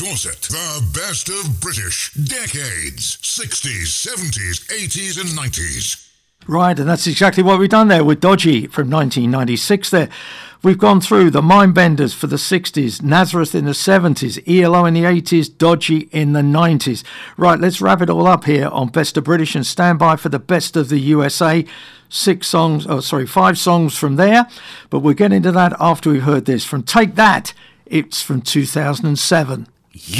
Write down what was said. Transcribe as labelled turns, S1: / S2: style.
S1: Dorset. The best of British. Decades. 60s, 70s, 80s and 90s.
S2: Right, and that's exactly what we've done there with Dodgy from 1996 there. We've gone through the Mindbenders for the 60s, Nazareth in the 70s, ELO in the 80s, Dodgy in the 90s. Right, let's wrap it all up here on Best of British and stand by for the Best of the USA. 5 songs from there. But we'll get into that after we've heard this. From Take That, it's from 2007.